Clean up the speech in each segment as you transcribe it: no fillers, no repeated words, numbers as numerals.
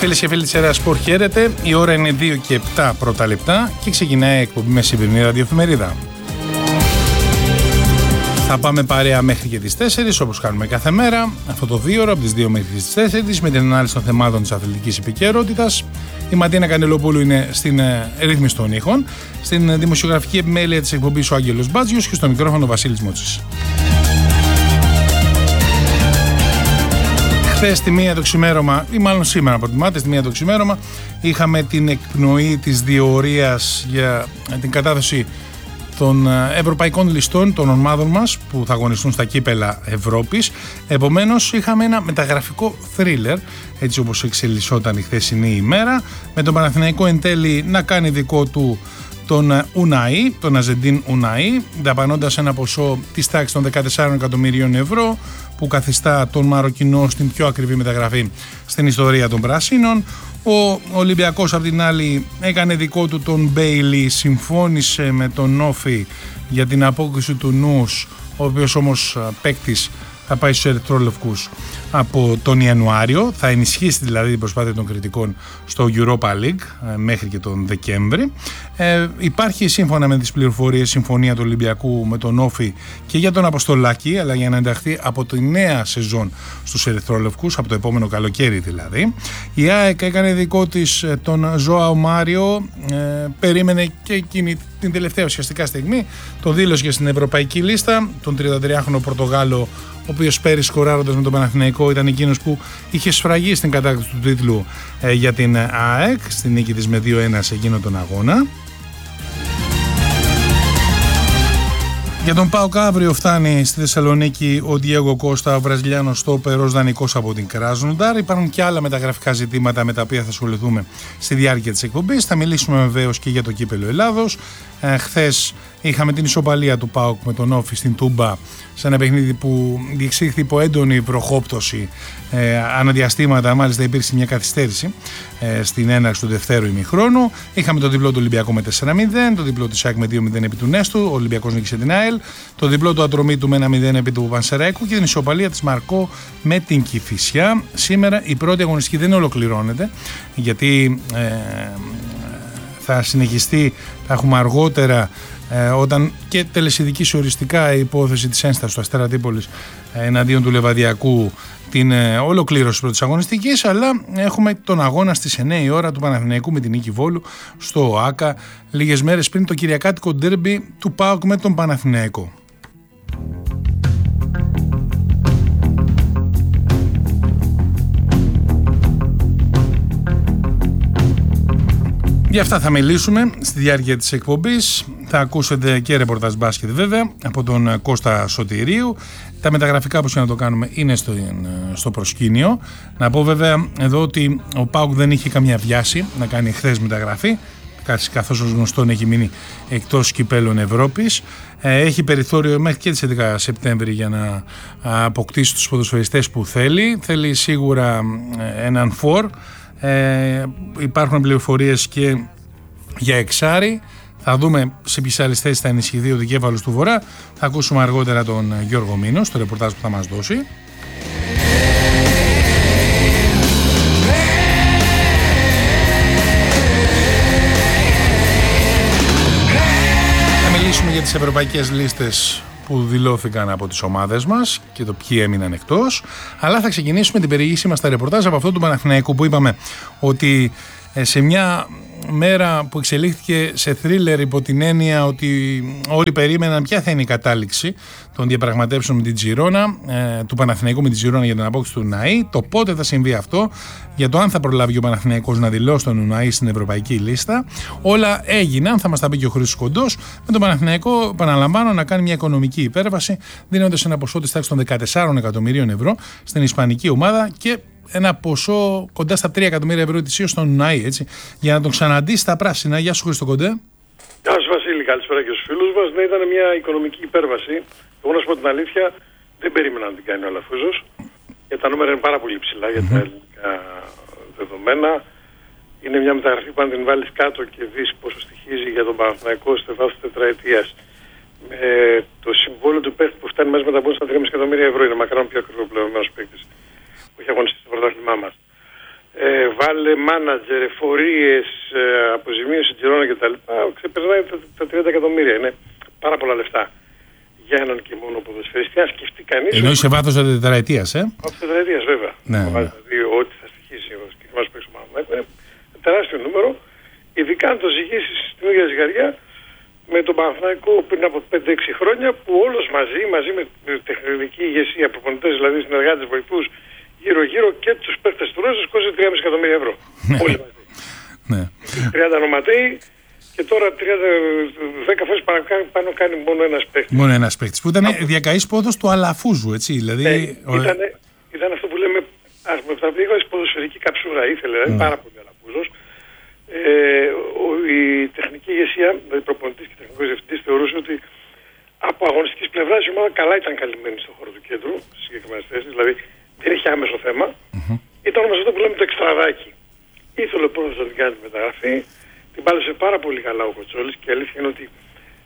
Φίλες και φίλοι της ΕΡΑ Σπορ, χαίρετε. Η ώρα είναι 2 και 7 πρώτα λεπτά και ξεκινάει η εκπομπή με σημερινή ραδιοεφημερίδα. Θα πάμε παρέα μέχρι και τις 4, όπως κάνουμε κάθε μέρα. Αυτό το 2ωρο από τις 2 μέχρι τις 4, με την ανάλυση των θεμάτων της αθλητικής επικαιρότητας. Η Ματίνα Κανελοπούλου είναι στην ρύθμιση των ήχων. Στην δημοσιογραφική επιμέλεια της εκπομπής ο Άγγελος Μπάτζιος και στο μικρόφωνο ο Βασίλης Μότσης. Χθες τη 1 το ξημέρωμα, ή μάλλον σήμερα προτιμάτε, στη 1 το ξημέρωμα, είχαμε την εκπνοή της διορίας για την κατάθεση των ευρωπαϊκών ληστών των ομάδων μας που θα αγωνιστούν στα κύπελα Ευρώπης. Επομένως είχαμε ένα μεταγραφικό θρίλερ, έτσι όπως εξελισσόταν η χθεσινή ημέρα, με τον Παναθηναϊκό εν τέλει να κάνει δικό του τον Ουναΐ, τον Αζεντίν Ουναΐ, δαπανώντας ένα ποσό της τάξης των 14 εκατομμυρίων ευρώ, που καθιστά τον Μαροκινό στην πιο ακριβή μεταγραφή στην ιστορία των Πρασίνων. Ο Ολυμπιακός απ' την άλλη έκανε δικό του τον Μπέιλι, συμφώνησε με τον Όφι για την απόκριση του Νους, ο οποίος όμως παίκτης θα πάει στους ερυθρόλευκους από τον Ιανουάριο. Θα ενισχύσει δηλαδή την προσπάθεια των κριτικών στο Europa League μέχρι και τον Δεκέμβρη. Υπάρχει σύμφωνα με τις πληροφορίες συμφωνία του Ολυμπιακού με τον Όφι και για τον Αποστολάκη, αλλά για να ενταχθεί από τη νέα σεζόν στους ερυθρόλευκους, από το επόμενο καλοκαίρι δηλαδή. Η ΑΕΚ έκανε δικό της τον Ζωάο Μάριο, περίμενε και εκείνη την τελευταία ουσιαστικά στιγμή, το δήλωσε στην ευρωπαϊκή λίστα, τον 33χρονο Πορτογάλο, ο οποίος πέρυσι σκοράροντας με τον Παναθηναϊκό ήταν εκείνος που είχε σφραγίσει στην κατάκτηση του τίτλου για την ΑΕΚ, στην νίκη της με 2-1 σε εκείνο τον αγώνα. Για τον ΠΑΟΚ αύριο φτάνει στη Θεσσαλονίκη ο Ντιέγκο Κώστα, ο Βραζιλιάνος στόπερος δανεικός από την Κράσνονταρ. Υπάρχουν και άλλα μεταγραφικά ζητήματα με τα οποία θα ασχοληθούμε στη διάρκεια της εκπομπής. Θα μιλήσουμε βεβαίως και για το κύπελο Ελλάδος. Χθες είχαμε την ισοπαλία του ΠΑΟΚ με τον Όφι στην Τούμπα, σε ένα παιχνίδι που διεξήχθη υπό έντονη βροχόπτωση αναδιαστήματα. Μάλιστα υπήρξε μια καθυστέρηση στην έναρξη του δευτέρου ημιχρόνου. Είχαμε το διπλό του Ολυμπιακού με 4-0, το διπλό του ΣΑΚ με 2-0 επί του Νέστου, ο Ολυμπιακός νίκησε την ΑΕΛ, το διπλό του Ατρομήτου με 1-0 επί του Πανσεραϊκού και την ισοπαλία της Μαρκό με την Κηφισιά. Σήμερα η πρώτη αγωνιστική δεν ολοκληρώνεται, γιατί θα συνεχιστεί, θα έχουμε αργότερα όταν και τελεσιδικήσει οριστικά η υπόθεση της ένστασης του Αστέρα Τρίπολης εναντίον του Λεβαδιακού την ολοκλήρωση της πρώτης αγωνιστικής, αλλά έχουμε τον αγώνα στις 9 η ώρα του Παναθηναϊκού με την νίκη Βόλου στο ΟΑΚΑ, λίγες μέρες πριν το κυριακάτικο ντέρμπι του ΠΑΟΚ με τον Παναθηναϊκό. Για αυτά θα μιλήσουμε στη διάρκεια της εκπομπής. Θα ακούσετε και ρεπορτάζ μπάσκετ βέβαια από τον Κώστα Σωτηρίου. Τα μεταγραφικά, όπως και να το κάνουμε, είναι στο προσκήνιο. Να πω βέβαια εδώ ότι ο ΠΑΟΚ δεν είχε καμία βιάση να κάνει χθες μεταγραφή, καθώς ως γνωστόν έχει μείνει εκτός κυπέλων Ευρώπης. Έχει περιθώριο μέχρι και τις 11 Σεπτέμβρη για να αποκτήσει τους ποδοσφαιριστές που θέλει. Θέλει σίγουρα έναν φορ. Υπάρχουν πληροφορίες και για εξάρι. Θα δούμε σε ποιες άλλες θέσεις θα ενισχυθεί ο δικέφαλος του Βορρά. Θα ακούσουμε αργότερα τον Γιώργο Μήνο στο ρεπορτάζ που θα μας δώσει. Θα μιλήσουμε για τις ευρωπαϊκές λίστες που δηλώθηκαν από τις ομάδες μας και το ποιοι έμειναν εκτός, αλλά θα ξεκινήσουμε την περιήγησή μας στα ρεπορτάζ από αυτό του Παναθηναϊκού που είπαμε ότι σε μια μέρα που εξελίχθηκε σε θρίλερ υπό την έννοια ότι όλοι περίμεναν ποια θα είναι η κατάληξη των διαπραγματεύσεων με την Τζιρόνα, του Παναθηναϊκού με την Τζιρόνα για την απόκτηση του Ουναΐ, το πότε θα συμβεί αυτό, για το αν θα προλάβει ο Παναθηναϊκός να δηλώσει τον Ουναΐ στην ευρωπαϊκή λίστα. Όλα έγιναν, θα μας τα πει και ο Χρήστος Κοντός, με τον Παναθηναϊκό, επαναλαμβάνω, να κάνει μια οικονομική υπέρβαση, δίνοντας ένα ποσό της τάξης των 14 εκατομμυρίων ευρώ στην ισπανική ομάδα και ένα ποσό κοντά στα 3 εκατομμύρια ευρώ ετησίως στον Ουναΐ, έτσι, για να τον ξαναντήσει στα πράσινα. Γεια σου Χρήστο Κοντέ. Γεια σου Βασίλη, καλησπέρα και στους φίλους μας. Ναι, ήταν μια οικονομική υπέρβαση. Εγώ να σου πω την αλήθεια, δεν περίμενα να την κάνει ο Αλαφούζος. Γιατί τα νούμερα είναι πάρα πολύ ψηλά για τα ελληνικά δεδομένα. Είναι μια μεταγραφή που αν την βάλεις κάτω και δεις πόσο στοιχίζει για τον Παναθηναϊκό σε βάθος τετραετίας, με το συμβόλαιο του παίκτη που φτάνει μέσα με τα μπόνους στα 3,5 εκατομμύρια ευρώ, είναι μακράν πιο ακριβό πλεονμένος παίκτης που έχει αγωνιστεί στο πρωτάθλημά μας. βάλε μάνατζερ, εφορίες, αποζημίωση Τζιρόνα κτλ. Ξεπερνάει τα 30 εκατομμύρια. Είναι πάρα πολλά λεφτά για έναν και μόνο ποδοσφαιριστή. Αν σκεφτεί κανείς. Ενώ σε βάθος τετραετίας, Βάθος τετραετίας, βέβαια. Ναι. Δηλαδή, ό,τι θα στοιχήσει ο συγκεκριμένος παίκτης του Παναθηναϊκού είναι τεράστιο νούμερο. Ειδικά αν το ζυγίσει στην ίδια ζυγαριά με τον Παναθηναϊκό πριν από 5-6 χρόνια, που όλος μαζί με τεχνική ηγεσία, προπονητές δηλαδή, συνεργάτες, βοηθούς, γύρω-γύρω και τους παίκτες του Ρώσου, κόστησε 3,5 εκατομμύρια ευρώ. Όλοι μαζί. Ναι. 30 νοματέοι και τώρα 10 φορές πάνω κάνει μόνο ένας παίκτης. Μόνο ένας παίκτης που ήταν διακαής πόδος του Αλαφούζου, έτσι. Δηλαδή, ήταν αυτό που λέμε, ας πούμε, τα ποδοσφαιρική καψούρα ήθελε, δηλαδή πάρα πολύ Αλαφούζος. Η τεχνική ηγεσία, δηλαδή προπονητής και τεχνικός διευθυντής, θεωρούσε ότι από αγωνιστικής πλευράς η ομάδα καλά ήταν καλυμμένη στον χώρο του κέντρου, στις συγκεκριμένες θέσεις, δηλαδή δεν είχε άμεσο θέμα. Ήταν όμως αυτό που λέμε το εξτραδάκι. Ήθελε πρώτος να την κάνει τη μεταγραφή, την πάλεσε πάρα πολύ καλά ο Κοτσόλης και η αλήθεια είναι ότι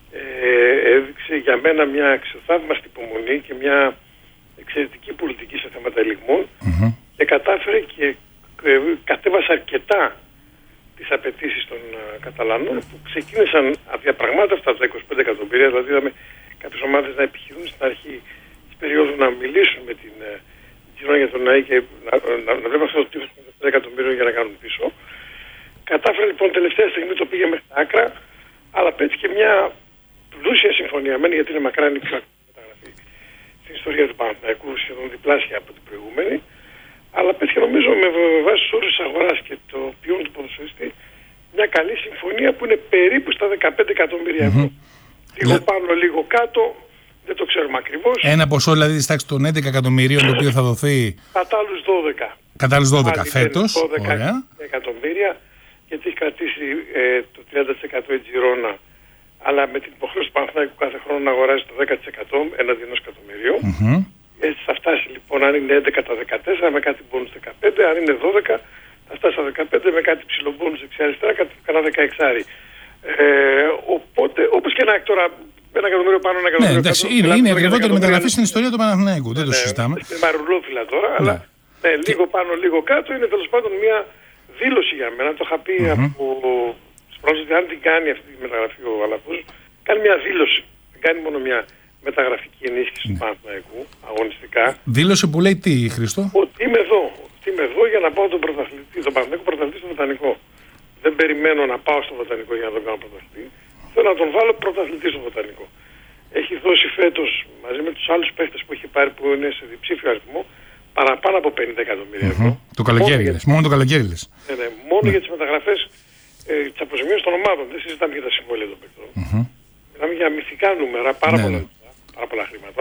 έδειξε για μένα μια αξιοθαύμαστη υπομονή και μια εξαιρετική πολιτική σε θέματα ελιγμών και κατάφερε και κατέβασε αρκετά τις απαιτήσεις των Καταλανών που ξεκίνησαν αδιαπραγμάτευτα από τα 25 εκατομμύρια, δηλαδή είδαμε κάποιες ομάδες να επιχειρούν στην αρχή της περίοδου να μιλήσουν με την Τζιρόνα για τον ΝΑΗ και να βλέπουν αυτό το τύπο των 25 εκατομμύριων για να κάνουν πίσω. Κατάφερε λοιπόν τελευταία στιγμή, το πήγε μέχρι τα άκρα, αλλά πέτυχε μια πλούσια συμφωνία, γιατί είναι μακράν η πιο μεταγραφή στην ιστορία του Παναθηναϊκού, σχεδόν διπλάσια από την προηγούμενη. Αλλά πέτυχε νομίζω με βάση τους όρους της αγοράς και το ποιόν του ποδοσφαιριστή μια καλή συμφωνία που είναι περίπου στα 15 εκατομμύρια ευρώ. Λίγο πάνω, λίγο κάτω, δεν το ξέρουμε ακριβώς. Ένα ποσό δηλαδή της τάξης των 11 εκατομμυρίων το οποίο θα δοθεί κατά άλλους 12. Κατά άλλους 12 φέτος. 12 εκατομμύρια, γιατί έχει κρατήσει το 30% η Τζιρόνα, αλλά με την υποχρέωση του Παναθηναϊκού κάθε χρόνο να αγοράζει το 10% έναντι 1 εκατομμυρίου. Έτσι θα φτάσει λοιπόν, αν είναι 11 τα 14 με κάτι μπόνους 15, αν είναι 12 θα φτάσει στα 15 με κάτι ψηλό μπόνους δεξιά-αριστερά, κατά 16. Οπότε, όπως και να έχει τώρα 1 εκατομμύριο πάνω, 1 εκατομμύριο κάτω. Είναι η ακριβότερη μεταγραφή στην ιστορία του Παναθηναϊκού, δεν το συζητάμε. Είναι μαρουλόφυλλα τώρα, αλλά λίγο πάνω, λίγο κάτω είναι τέλος πάντων μια δήλωση για μένα. Το είχα πει από τις πρώτες ότι αν την κάνει αυτή τη μεταγραφή ο Αλαφούζος, κάνει μια δήλωση, δεν κάνει μόνο μια μεταγραφική ενίσχυση του Παναθηναϊκού, αγωνιστικά. Δήλωσε που λέει τι, Χρήστο? Ότι είμαι εδώ για να πάω τον Παναθηναϊκό πρωταθλητή στο Βοτανικό. Δεν περιμένω να πάω στο Βοτανικό για να τον κάνω πρωταθλητή. Θέλω να τον βάλω πρωταθλητή στο Βοτανικό. Έχει δώσει φέτος μαζί με τους άλλους παίχτες που έχει πάρει, που είναι σε διψήφιο αριθμό, παραπάνω από 50 εκατομμύρια ευρώ. Το καλοκαίρι λες, μόνο το καλοκαίρι λες. Μόνο για τις μεταγραφές, τις αποζημίωσεις των ομάδων. Δεν συζητάμε για τα συμβόλαια των παίκτων. Μιλάμε για μυθικά νούμερα, πάρα πολλά χρήματα.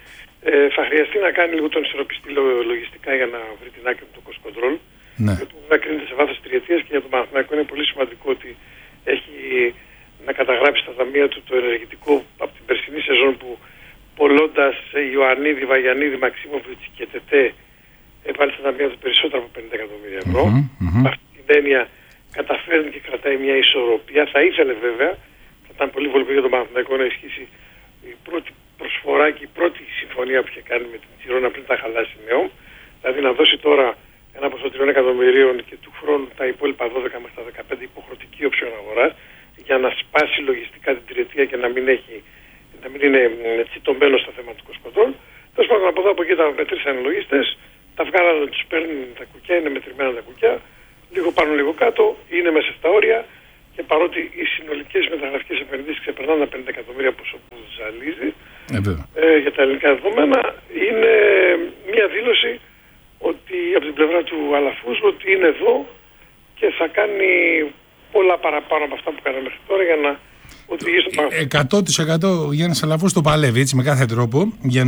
Θα χρειαστεί να κάνει λίγο τον ισορροπιστή λογιστικά για να βρει την άκρη του το cost control. Γιατί θα κρίνεται σε βάθος τριετίας και για τον Παναθηναϊκό είναι πολύ σημαντικό ότι έχει να καταγράψει στα ταμεία του το ενεργητικό από την περσινή σεζόν που πολλώντας Ιωαννίδη, Βαγιαννίδη, Μαξίμοβιτς και Τετέ έβαλε στα ταμεία του περισσότερα από 50 εκατομμύρια ευρώ. Αυτή την έννοια καταφέρνει και κρατάει μια ισορροπία. Θα ήθελε βέβαια, θα ήταν πολύ βολικό για τον Παναθηναϊκό να ισχύσει η πρώτη προσφορά και η πρώτη συμφωνία που είχε κάνει με την Τζιρόνα πριν τα χαλάσει νέο. Δηλαδή να δώσει τώρα ένα ποσό 3 εκατομμυρίων και του χρόνου τα υπόλοιπα 12 μέχρι τα 15 υποχρεωτική όψιον αγοράς για να σπάσει λογιστικά την τριετία και να μην είναι τσιτωμένο στο θέμα του cost control. Τέλος πάντων, από εδώ από εκεί τα μετρήσαν οι λογιστές, τα βγάλανε, τους παίρνουν τα κουκιά, είναι μετρημένα τα κουκιά, λίγο πάνω λίγο κάτω, είναι μέσα στα όρια και παρότι οι συνολικές μεταγραφικές επενδύσεις ξεπερνάνε τα 50 εκατομμύρια ποσό που ζαλίζει για τα ελληνικά δεδομένα, είναι μια δήλωση ότι από την πλευρά του Αλαφούς ότι είναι εδώ και θα κάνει πολλά παραπάνω από αυτά που κάναμε μέχρι τώρα για να οδηγήσει τον Παναθηναϊκό. 100% ο Γιάννης Αλαφούς το παλεύει έτσι με κάθε τρόπο για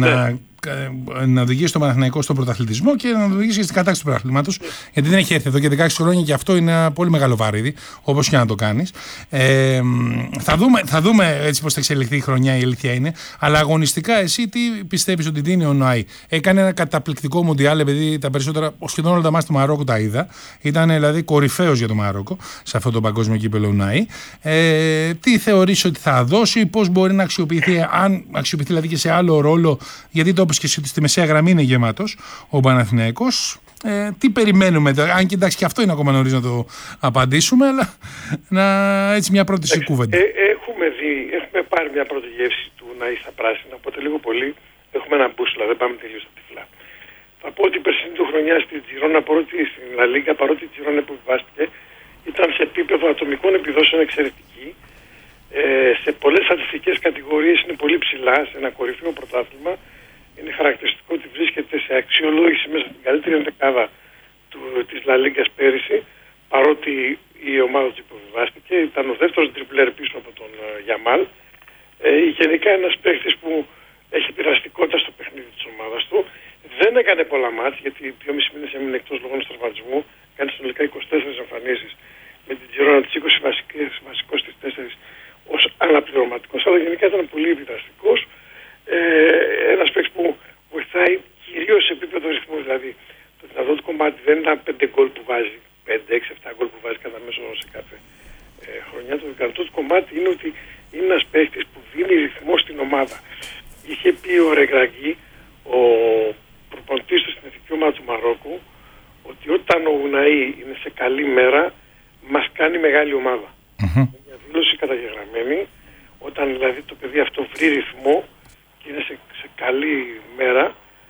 να οδηγήσει τον Παναθηναϊκό στον πρωταθλητισμό και να οδηγήσει και στην κατάκτηση του πρωταθλήματος. Γιατί δεν έχει έρθει εδώ και 16 χρόνια και αυτό είναι ένα πολύ μεγάλο βάρυδι, όπως και να το κάνεις. Θα δούμε έτσι πώς θα εξελιχθεί η χρονιά, η αλήθεια είναι. Αλλά αγωνιστικά, εσύ τι πιστεύεις ότι δίνει ο ΝΑΗ? Έκανε ένα καταπληκτικό μουντιάλ, επειδή τα περισσότερα, σχεδόν όλα τα μάτια του Μαρόκου τα είδα. Ήταν δηλαδή κορυφαίος για το Μαρόκο σε αυτό το παγκόσμιο κύπελλο ο ΝΑΗ. Τι θεωρείς ότι θα δώσει, πώς μπορεί να αξιοποιηθεί, αν αξιοποιηθεί δηλαδή και σε άλλο ρόλο, γιατί το όπως και στη μεσαία γραμμή είναι γεμάτος ο Παναθηναϊκός. τι περιμένουμε, αν και εντάξει και αυτό είναι ακόμα νωρίς να το απαντήσουμε, αλλά έτσι μια πρώτη κούβεντα. Έχουμε πάρει μια πρώτη γεύση του Ουναΐ στα πράσινα, οπότε λίγο πολύ έχουμε ένα μπούσουλα, δεν πάμε τελείως στα τυφλά. Θα πω ότι η περσινή του χρονιά στην Τζιρόνα, στην Λα Λίγκα, παρότι η Τζιρόνα υποβιβάστηκε, ήταν σε επίπεδο ατομικών επιδόσεων εξαιρετική. Σε πολλές στατιστικές κατηγορίες είναι πολύ ψηλά, σε ένα κορυφαίο πρωτάθλημα. Είναι χαρακτηριστικό ότι βρίσκεται σε αξιολόγηση μέσα στην καλύτερη ενδεκάδα της Λα Λίγκας πέρυσι, παρότι η ομάδα του υποβιβάστηκε. Ήταν ο δεύτερος τριπλέρ πίσω από τον Γιαμάλ. Γενικά ένας παίχτης που έχει πειραστικότητα στο παιχνίδι της ομάδας του. Δεν έκανε πολλά μάτς, γιατί 2,5 μήνες έμεινε εκτός λόγω του τραυματισμού. Κάνει συνολικά 24 εμφανίσεις με την Τζιρόνα τις 20 βασικός στις 4 ως αναπληρωματικός. Αλλά γενικά ήταν πολύ επιδραστικός. Ένας παίκτης που βοηθάει κυρίως σε επίπεδο ρυθμού. Δηλαδή το δυνατό του κομμάτι δεν ήταν 5 γκολ που βάζει, 5, 6, 7 γκολ που βάζει κατά μέσο σε κάθε χρονιά. Το δυνατό του κομμάτι είναι ότι είναι ένας παίκτης που δίνει ρυθμό στην ομάδα. Είχε πει ο Ρεγκραγκή, ο προπονητής του στην εθνική ομάδα του Μαρόκου, ότι όταν ο Ουναΐ είναι σε καλή μέρα μας κάνει μεγάλη ομάδα. Μια δήλωση καταγεγραμμένη, όταν δηλαδή το παιδί αυτό βρει ρυθμό και είναι σε καλή μέρα,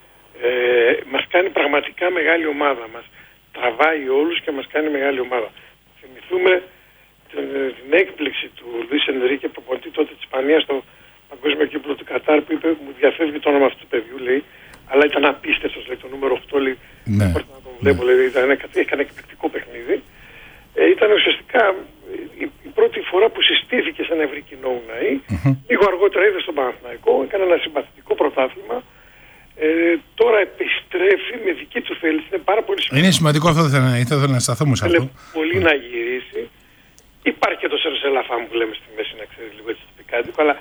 μας κάνει πραγματικά μεγάλη ομάδα. Μας τραβάει όλους και μας κάνει μεγάλη ομάδα. Θυμηθούμε την έκπληξη του Λουίς Ενρίκε, προπονητή τότε της Ισπανίας στο παγκόσμιο κύπελλο του Κατάρ, που είπε, μου διαφεύγει το όνομα αυτού του παιδιού, λέει, αλλά ήταν απίστευτος, λέει, το νούμερο 8, λέει, δεν μπορούσα να τον βλέπω, λέει, έκανε εκπληκτικό παιχνίδι. Ήταν ουσιαστικά η πρώτη φορά που συστήθηκε σε ένα ευρύ κοινό Ουναΐ. Λίγο αργότερα είδε στον Παναθηναϊκό, έκανε ένα συμπαθητικό πρωτάθλημα. Τώρα επιστρέφει με δική του θέληση. Είναι πάρα πολύ σημαντικό. Είναι σημαντικό αυτό, ήθελα να σταθούμε σε αυτό. Είναι πολύ να γυρίσει. Υπάρχει και το Σερσελαφάμ που λέμε στη μέση, να ξέρει λίγο έτσι το πικάντικο, αλλά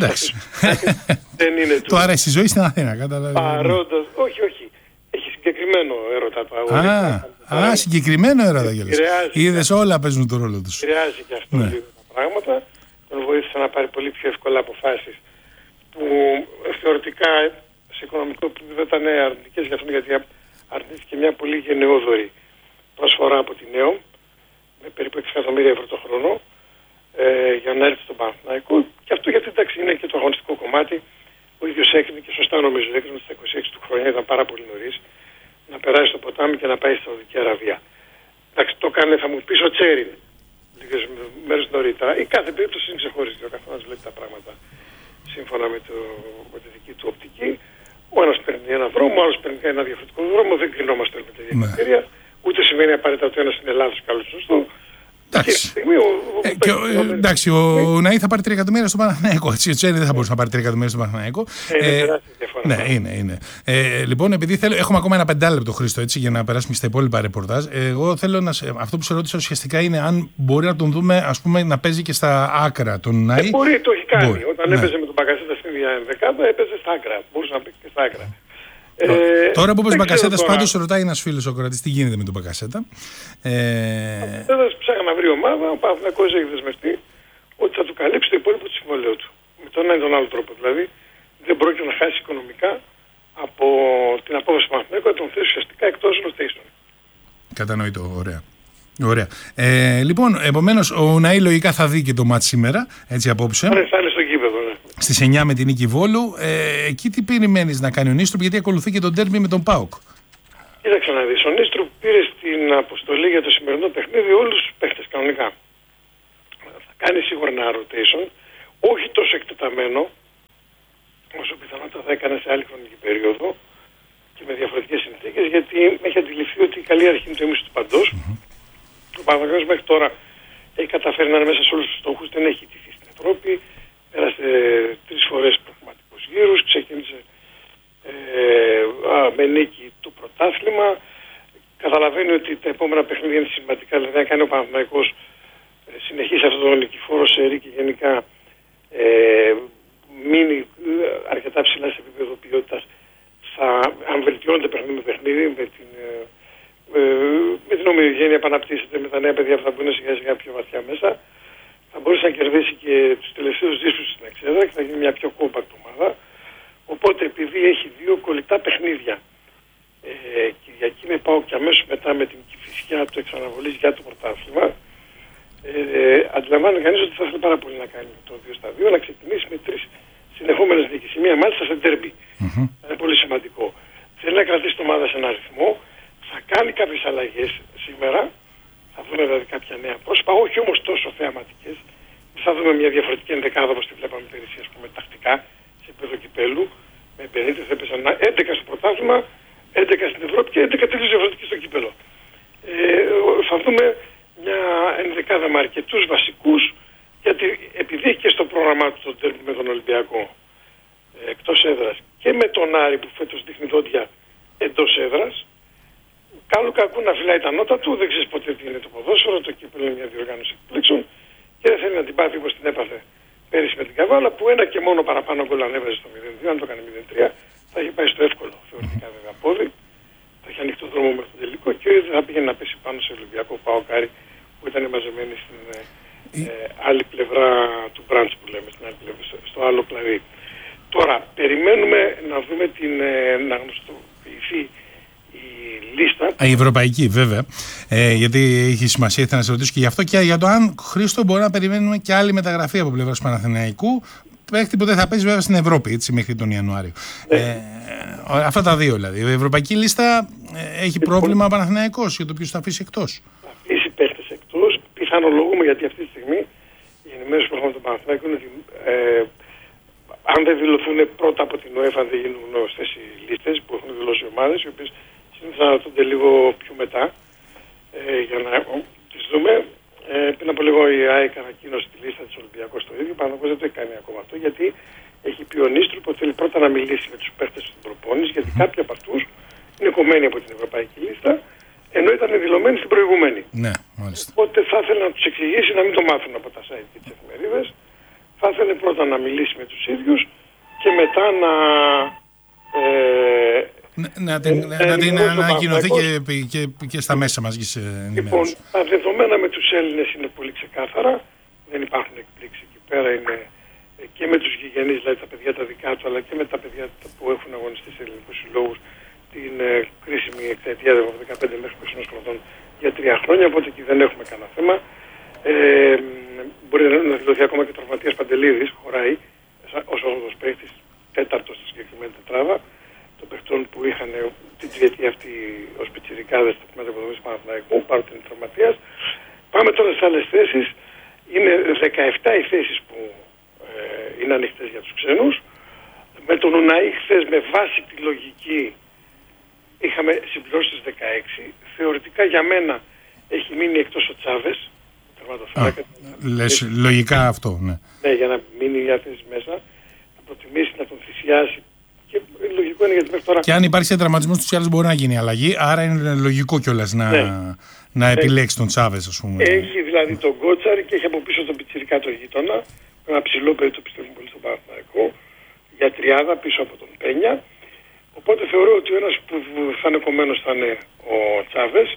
δεν είναι το αρέσει η ζωή στην Αθήνα, καταλαβαίνω. Παρόντος, όχι. Έχει συγκεκριμένο έρωτα το αγόρι. Συγκεκριμένο έρωτα και λες. Είδες, όλα παίζουν τον ρόλο τους. Επηρεάζει και αυτό λίγο τα πράγματα. Τον βοήθησε να πάρει πολύ πιο εύκολα αποφάσεις που θεωρητικά σε οικονομικό επίπεδο ήταν αρνητικές για αυτόν, γιατί αρνήθηκε μια πολύ γενναιόδορη προσφορά από την ΝΕΟ με περίπου 6 εκατομμύρια ευρώ το χρόνο για να έρθει στον Παναθηναϊκό. Και αυτό γιατί εντάξει είναι και το αγωνιστικό κομμάτι. Ο ίδιος έκρινε και σωστά νομίζω έκρινε στα 26 του χρόνια, ήταν πάρα πολύ νωρίς, να περάσει στο ποτάμι και να πάει στη Σαουδική Αραβία. Εντάξει, το έκανε, θα μου πεις, ο Τσέριν λίγες μέρες νωρίτερα. Η κάθε περίπτωση είναι ξεχωριστή. Ο καθένας βλέπει τα πράγματα σύμφωνα με τη δική του οπτική. Ο ένας παίρνει ένα δρόμο, ο άλλος παίρνει ένα διαφορετικό δρόμο. Δεν κρινόμαστε με τα ίδια κριτήρια. Ούτε σημαίνει απαραίτητα ότι ένας είναι λάθος και άλλος σωστό. Εντάξει, ο Ουναΐ θα πάρει 3 εκατομμύρια στον Παναθηναϊκό. Ο Τσέρι δεν θα μπορούσε να πάρει 3 εκατομμύρια στον Παναθηναϊκό. Ναι, είναι. Λοιπόν, επειδή έχουμε ακόμα ένα 5 λεπτό, Χρήστο, έτσι, για να περάσουμε στα υπόλοιπα ρεπορτάζ. Εγώ θέλω αυτό που σε ρώτησα ουσιαστικά είναι αν μπορεί να τον δούμε, ας πούμε, να παίζει και στα άκρα τον Ουναΐ. Μπορεί, το έχει κάνει. Όταν έπαιζε με τον Μπακασέτα στην ίδια ενδεκάδα, έπαιζε στα άκρα. Μπορούσε να παίξει και στα άκρα. Τώρα που είπες Μπακασέτας, πάντως ρωτάει ένας φίλος ο Κροατής τι γίνεται με τον Μπακασέτα. Ψάχνει να βρει ομάδα, ο Παναθηναϊκός έχει δεσμευτεί ότι θα του καλύψει το υπόλοιπο του συμβολέου του. Με τον ένα ή τον άλλο τρόπο. Δηλαδή δεν πρόκειται να χάσει οικονομικά από την απόδοση του Παναθηναϊκού, να τον θέσει ουσιαστικά εκτός rotation. Κατανοητό, ωραία. Λοιπόν, επομένως ο Ουναΐ λογικά θα δει και το μάτς σήμερα, έτσι απόψε. Θα είναι στο γήπεδο, ναι. Στις 9 με την Νίκη Βόλου. Εκεί τι περιμένεις να κάνει ο Νίστρουπ, γιατί ακολουθεί και τον ντέρμπι με τον ΠΑΟΚ. Κοίταξε να δεις, ο Νίστρουπ πήρε στην αποστολή για το σημερινό παιχνίδι όλους τους παίχτες κανονικά. Θα κάνει σίγουρα ένα rotation, όχι τόσο εκτεταμένο όσο πιθανότατα θα έκανε σε άλλη χρονική περίοδο και με διαφορετικές συνθήκες, γιατί έχει αντιληφθεί ότι η καλή αρχή είναι το ίμιση του παντός. Ο Παναθηναϊκός μέχρι τώρα έχει καταφέρει να είναι μέσα σε όλους τους στόχους, δεν έχει τηθεί στην Ευρώπη. Πέρασε 3 φορές πραγματικούς γύρους, ξεκίνησε με νίκη το πρωτάθλημα. Καταλαβαίνει ότι τα επόμενα παιχνίδια είναι σημαντικά, δηλαδή να κάνει ο Παναθηναϊκός συνεχίσει αυτό το νικηφόρο σερί και γενικά μείνει αρκετά ψηλά σε επίπεδο ποιότητας, αν βελτιώνεται παιχνίδι με παιχνίδι, με την ομοιογένεια που αναπτύσσεται, με τα νέα παιδιά που θα μπουν σιγά σιγά πιο βαθιά μέσα, θα μπορέσει να κερδίσει και τους τελευταίους δίσκους στην εξέδρα και θα γίνει μια πιο compact ομάδα. Οπότε επειδή έχει 2 κολλητά παιχνίδια Κυριακή με ΠΑΟΚ και αμέσως μετά με την Κηφισιά του εξαναβολής για το πρωτάθλημα. Αντιλαμβάνεται κανείς ότι θα ήθελε πάρα πολύ να κάνει το 2-2, να ξεκινήσει με 3 συνεχόμενες νίκες. Η μία μάλιστα σε ντέρμπι. Είναι πολύ σημαντικό. Θέλει να κρατήσει την ομάδα σε ένα ρυθμό. Θα κάνει κάποιες αλλαγές σήμερα. Θα δούμε δηλαδή κάποια νέα πρόσωπα, όχι όμως τόσο θεαματικές. Θα δούμε μια διαφορετική ενδεκάδα όπως τη βλέπαμε πέρυσι, ας πούμε, τακτικά σε επίπεδο κυπέλου. Με Μπενίτες θα έπαιζαν 11 στο πρωτάθλημα, 11 στην Ευρώπη και 11 τελείως διαφορετικοί στο κύπελο. Θα δούμε μια ενδεκάδα με αρκετούς βασικούς, γιατί επειδή έχει και στο πρόγραμμά του το τέρμι με τον Ολυμπιακό εκτός έδρας και με τον Άρη που φέτος δείχνει δόντια εντός έδρας, κάλου κακού να φυλάει τα νότα του, δεν ξέρεις ποτέ τι είναι το ποδόσφαιρο, το κύπελο είναι μια διοργάνωση εκπλήξεων και δεν θέλει να την πάθει όπως την έπαθε πέρυσι με την Καβάλα, που ένα και μόνο παραπάνω γκολ αν έβαζε στο 0-2, αν το έκανε 0-3, θα είχε πάει στο εύκολο θεωρητικά βέβαια πόδι, θα είχε ανοιχτό δρόμο μέχρι το τελικό και δεν θα πήγαινε να πέσει πάνω σε Ολυμπιακό ΠΑΟΚ Άρη που ήταν μαζεμένοι στην άλλη πλευρά του μπραντς που λέμε, στην άλλη πλευρά, στο άλλο κλαδί. Τώρα, περιμένουμε να δούμε να γνωστοποιηθεί η λίστα. Η ευρωπαϊκή βέβαια, γιατί έχει σημασία, ήθελα να σε ρωτήσω και γι' αυτό και για το αν, Χρήστο, μπορεί να περιμένουμε και άλλη μεταγραφή από πλευράς Παναθηναϊκού, παίχτη που δεν θα παίζει βέβαια στην Ευρώπη, έτσι, μέχρι τον Ιανουάριο. Αυτά τα δύο δηλαδή. Η ευρωπαϊκή λίστα έχει πρόβλημα ο Παναθηναϊκός για το ποιος θα αφήσει εκτός. Θα αφήσει παίχτες εκτός. Πιθανολογούμε, γιατί αυτή τη στιγμή η ενημέρωση που έχουμε τον Παναθηναϊκό είναι ότι αν δεν δηλωθούν πρώτα από την ΟΕΦΑ, δεν γίνουν γνωστές οι λίστες που έχουν δηλώσει οι ομάδες, οι οποίες συνήθως αναρτώνται λίγο πιο μετά για να τις δούμε. Πριν από λίγο η ΑΕΚ ανακοίνωσε τη λίστα της Ολυμπιακός το ίδιο, πάνω δεν το έχει κάνει ακόμα αυτό, γιατί έχει πει ο Νίστρου που θέλει πρώτα να μιλήσει με τους παίχτες του προπόνηση, γιατί κάποιοι από αυτούς είναι κομμένοι από την ευρωπαϊκή λίστα, ενώ ήταν δηλωμένοι στην προηγούμενη. Ναι, μάλιστα. Οπότε θα ήθελε να τους εξηγήσει, να μην το μάθουν από τα site και τις εφημερίδες. Θα ήθελε πρώτα να μιλήσει με τους ίδιους και μετά να την ανακοινωθεί και στα μέσα μας ενημέρωση. Λοιπόν, τα δεδομένα με τους Έλληνες είναι πολύ ξεκάθαρα. Δεν υπάρχουν εκπλήξεις εκεί πέρα. Είναι και με τους γηγενείς, δηλαδή τα παιδιά τα δικά του, αλλά και με τα παιδιά που έχουν αγωνιστεί σε ελληνικούς συλλόγους την κρίσιμη εξαιτία από 15 μέχρι 21 χρονών για 3 χρόνια. Οπότε εκεί δεν έχουμε κανένα θέμα. Μπορεί να δηλωθεί ακόμα και ο τραυματίας Παντελίδης, χωράει ως όρθος παίκτης, τέταρτος στη συγκεκριμένη τετράδα των παιχτών που είχαν την τριετία αυτή ως πιτσιρικάδες στο τμήμα υποδομής του Παναθηναϊκού, παρότι είναι τραυματίας. Πάμε τώρα στις άλλες θέσεις. Είναι 17 οι θέσεις που είναι ανοιχτές για τους ξένους. Με τον Ουναή χθες με βάση τη λογική είχαμε συμπληρώσει τις 16. Θεωρητικά για μένα έχει μείνει εκτός ο Τσάβες. Λες λογικά αυτό, ναι. Ναι, για να μείνει μια θέση μέσα, θα προτιμήσει να τον θυσιάσει. Και λογικό είναι γιατί μέχρι τώρα. Και αν υπάρξει τραυματισμός τους άλλους μπορεί να γίνει αλλαγή, άρα είναι λογικό κιόλας να επιλέξει τον Τσάβες, ας πούμε. Έχει δηλαδή τον Κότσαρη και έχει από πίσω τον πιτσιρικά το γείτονα. Ένα ψηλό παιδί, το πιστεύω πολύ στον Παναθηναϊκό. Για τριάδα πίσω από τον Πένια. Οπότε θεωρώ ότι ο ένας που θα είναι κομμένος θα είναι ο Τσάβες.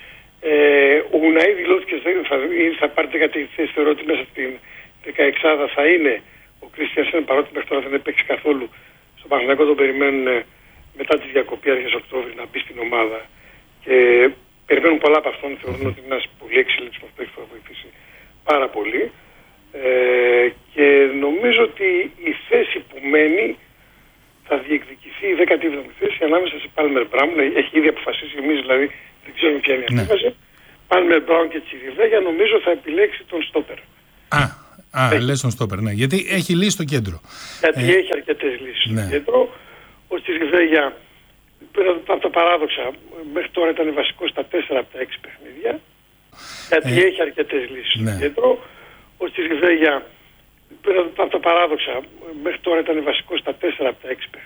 Ο Ουναή δηλώθηκε θα πάρει 10η θέση. Θεωρώ ότι μέσα στην 16η θα είναι ο Κρίστιανσεν, παρότι μέχρι τώρα δεν έπαιξε καθόλου. Στον Παναθηναϊκό τον περιμένουν μετά τη διακοπή αρχές Οκτώβρη να μπει στην ομάδα και περιμένουν πολλά από αυτόν. Θεωρούν ότι είναι ένας πολύ εξελίξιμος προσπέκτης που θα βοηθήσει πάρα πολύ. Και νομίζω ότι η θέση που μένει θα διεκδικηθεί η 17η θέση ανάμεσα σε Πάλμερ Μπράουν. Έχει ήδη αποφασίσει, εμείς δηλαδή δεν ξέρουμε ποια είναι η αντίβαση. Πάλμερ Μπράουν και Τσιριβέγια νομίζω θα επιλέξει τον στόπερ. Λες τον στόπερ, ναι. Γιατί έχει λύσει στο κέντρο. Γιατί έχει αρκετές λύσεις στο κέντρο. Ο Τσιριβέγια, από τα παράδοξα, μέχρι τώρα ήταν βασικός στα 4 από τα 6 παιχνίδια. Γιατί έχει αρκετές λύσεις στο κέντρο. Ο Τσιριβέγια, από τα παράδοξα, μέχρι τώρα ήταν βασικός στα 4 από τα 6 παιχνίδια.